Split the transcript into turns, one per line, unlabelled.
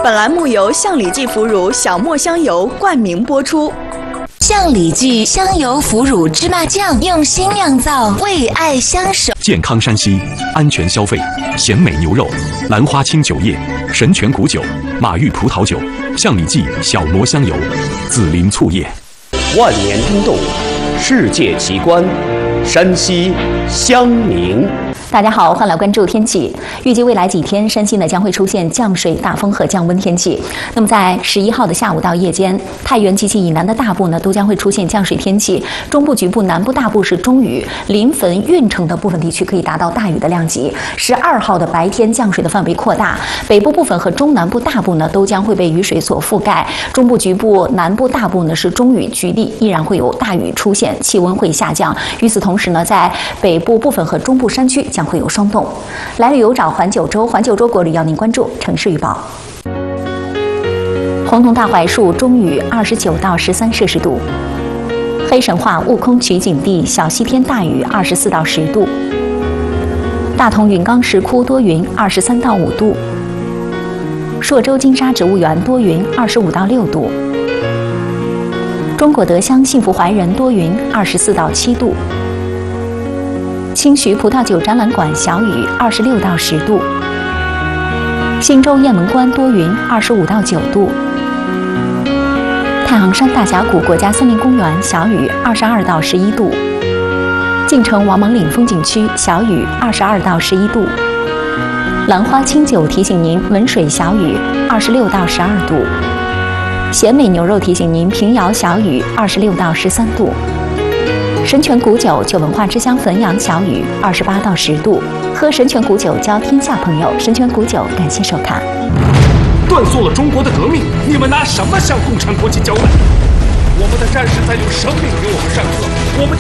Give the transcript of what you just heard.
本栏目由象里记腐乳小磨香油冠名播出。
象里记香油腐乳芝麻酱用心酿造，为爱相守。
健康山西，安全消费。咸美牛肉、兰花清酒液、神泉谷酒、马玉葡萄酒、象里记小磨香油、紫林醋液。
万年冰冻，世界奇观，山西襄宁。
大家好，欢迎来关注天气。预计未来几天，山西呢将会出现降水、大风和降温天气。那么在11号的下午到夜间，太原及其以南的大部呢都将会出现降水天气，中部局部、南部大部是中雨，临汾、运城的部分地区可以达到大雨的量级。12号的白天降水的范围扩大，北部部分和中南部大部呢都将会被雨水所覆盖，中部局部、南部大部呢是中雨，局地依然会有大雨出现，气温会下降。与此同时呢，在北部部分和中部山区将会有霜冻。来旅游找环九州，环九州国旅要您关注城市预报。洪洞大槐树中雨29到13摄氏度，黑神话悟空取景地小西天大雨24到10度，大同云冈石窟多云23到5度，朔州金沙植物园多云25到6度，中国德乡幸福怀仁多云24到7度，清徐葡萄酒展览馆小雨26到10度，忻州雁门关多云25到9度，太行山大峡谷国家森林公园小雨22到11度，晋城王莽岭风景区小雨22到11度，兰花清酒提醒您文水小雨26到12度，咸美牛肉提醒您平遥小雨26到13度，神泉谷酒酒文化之乡汾阳小雨28到10度，喝神泉谷酒交天下朋友。神泉谷酒，感谢收看。
断送了中国的革命，你们拿什么向共产国际交代？我们的战士在用生命给我们上课，我们